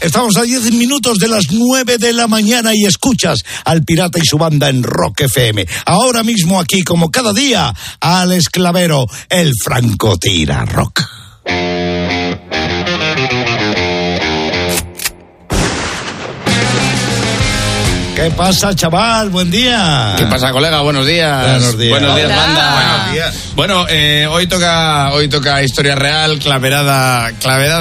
Estamos a 10 minutos de las 9 de la mañana y escuchas al Pirata y su banda en Rock FM. Ahora mismo aquí, como cada día, Alex Clavero, el Francotira Rock. ¿Qué pasa, chaval? Buen día. ¿Qué pasa, colega? Buenos días. Buenos días. Buenos días, banda. Buenos días. Bueno, hoy toca historia real, claverada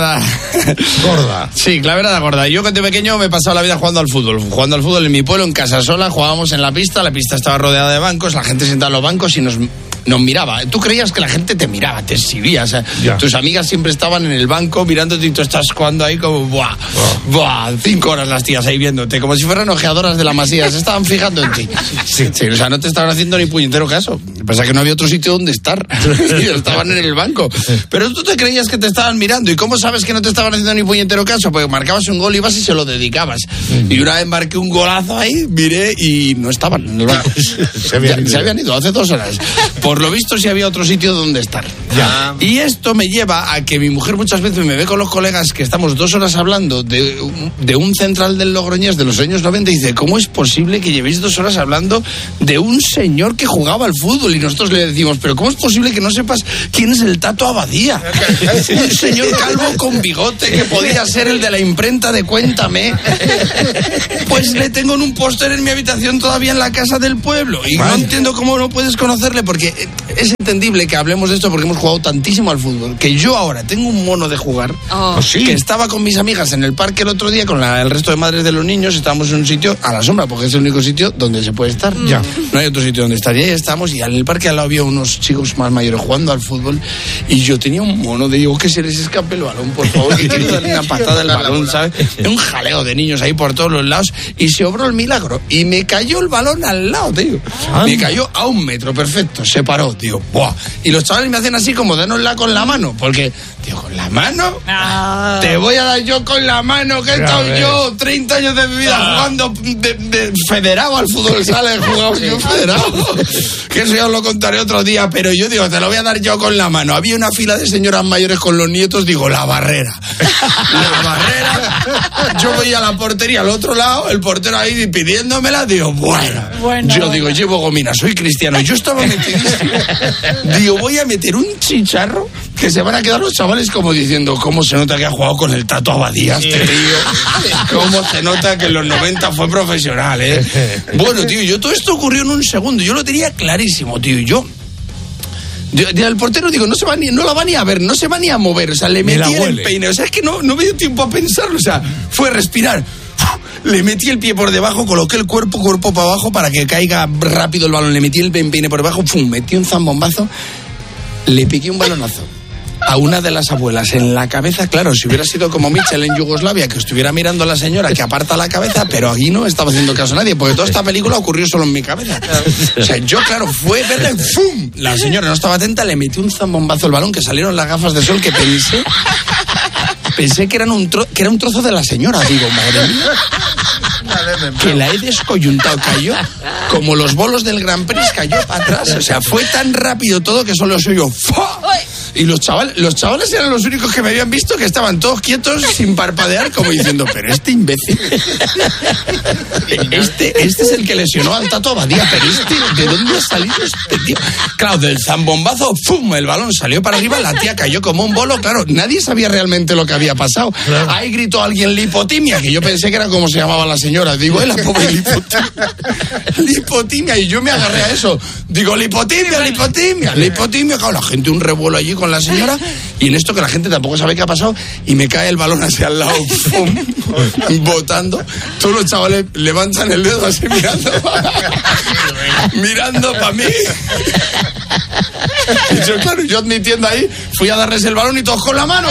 gorda. Sí, claverada gorda. Yo cuando pequeño me he pasado la vida jugando al fútbol en mi pueblo, en casa sola, jugábamos en la pista estaba rodeada de bancos, la gente sentada en los bancos y nos miraba. Tú creías que la gente te miraba, te exhibía, o sea, tus amigas siempre estaban en el banco mirándote y tú estás jugando ahí como ¡buah! 5 horas las tías ahí viéndote, como si fueran ojeadoras de la Masía, se estaban fijando en ti. Sí, o sea, no te estaban haciendo ni puñetero caso. Pasa que no había otro sitio donde estar. Estaban en el banco. Pero tú te creías que te estaban mirando. ¿Y cómo sabes que no te estaban haciendo ni puñetero caso? Porque marcabas un gol, ibas y se lo dedicabas. Y una vez marqué un golazo ahí, miré y no estaban en el banco. Se habían ido hace 2 horas. Por lo visto sí había otro sitio donde estar. Ya. Y esto me lleva a que mi mujer muchas veces me ve con los colegas que estamos 2 horas hablando de un central del Logroñés de los años 90 y dice, ¿cómo es posible que llevéis 2 horas hablando de un señor que jugaba al fútbol? Y nosotros le decimos, pero ¿cómo es posible que no sepas quién es el Tato Abadía? Un señor calvo con bigote que podía ser el de la imprenta de Cuéntame. Pues le tengo en un póster en mi habitación todavía en la casa del pueblo. Y no entiendo cómo no puedes conocerle, porque es entendible que hablemos de esto porque hemos jugado tantísimo al fútbol, que yo ahora tengo un mono de jugar, que estaba con mis amigas en el parque el otro día con el resto de madres de los niños, estábamos en un sitio a la sombra, porque es el único sitio donde se puede estar. Ya. No hay otro sitio donde estar. Y ahí estamos, y en el parque al lado había unos chicos más mayores jugando al fútbol, y yo tenía un mono de, digo, que se les escape el balón, por favor, que quiero darle una patada al balón, ¿sabes? Un jaleo de niños ahí por todos los lados, y se obró el milagro, y me cayó el balón al lado, tío. Me cayó a 1 metro, perfecto, se paró, digo, ¡buah! Y los chavales me hacen así como, danosla con la mano, porque, digo, ¿con la mano? Te voy a dar yo con la mano, que he estado yo 30 años de mi vida jugando de federado al fútbol sala, he jugado yo federado. Que eso ya os lo contaré otro día, pero yo digo, te lo voy a dar yo con la mano. Había una fila de señoras mayores con los nietos, digo, la barrera. La barrera. Yo voy a la portería al otro lado, el portero ahí pidiéndomela, digo, bueno. Yo digo, llevo gomina, soy cristiano. Yo estaba metidísimo. Digo, voy a meter un chicharro que se van a quedar los chavales como diciendo, ¿cómo se nota que ha jugado con el Tato Abadía este tío? ¿Cómo se nota que en los 90 fue profesional, Bueno, tío, yo todo esto ocurrió en un segundo. Yo lo tenía clarísimo, tío. Yo al portero digo, no la va ni a ver, no se va ni a mover. O sea, le metí el empeine. O sea, es que no me dio tiempo a pensarlo. O sea, fue respirar. Le metí el pie por debajo, coloqué el cuerpo para abajo para que caiga rápido el balón. Le metí el empeine por debajo, metí un zambombazo, le piqué un balonazo a una de las abuelas en la cabeza. Claro, si hubiera sido como Mitchell en Yugoslavia, que estuviera mirando a la señora que aparta la cabeza, pero aquí no estaba haciendo caso a nadie, porque toda esta película ocurrió solo en mi cabeza. O sea, yo, claro, fue verla y ¡fum! La señora no estaba atenta, le metí un zambombazo al balón, que salieron las gafas de sol, que pensé que era un trozo de la señora. Digo, madre mía, que la he descoyuntado. Cayó como los bolos del Grand Prix, cayó para atrás. O sea, fue tan rápido todo que solo soy yo. Y los chavales eran los únicos que me habían visto, que estaban todos quietos sin parpadear, como diciendo, pero este imbécil, este es el que lesionó al Tato Abadía, pero ¿de dónde ha salido este tío? Claro, del zambombazo, ¡fum!, el balón salió para arriba, la tía cayó como un bolo. Claro, nadie sabía realmente lo que había pasado. Claro. Ahí gritó alguien lipotimia, que yo pensé que era como se llamaba la señora. Digo, la pobre lipotimia. Lipotimia, y yo me agarré a eso. Digo, lipotimia. Claro, la gente un revuelo allí con la señora, y en esto que la gente tampoco sabe qué ha pasado, y me cae el balón hacia al lado, ¡pum!, botando. Todos los chavales levantan el dedo así mirando para mí. Y yo, claro, yo admitiendo ahí, fui a darles el balón y todos con la mano.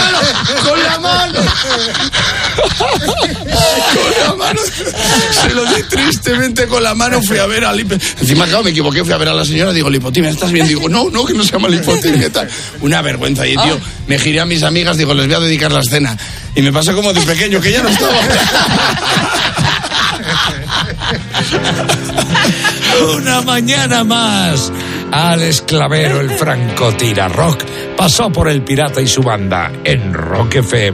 Se lo di tristemente con la mano. Fui a ver a encima, claro, me equivoqué, fui a ver a la señora, digo, lipotimia, ¿estás bien? Digo, no, que no se llama lipotimia, tal. Una vergüenza. Y tío, me giré a mis amigas, digo, les voy a dedicar la escena. Y me pasó como de pequeño, que ya no estaba. Una mañana más, Alex Clavero, el Francotira Rock, pasó por el Pirata y su banda en Rock FM.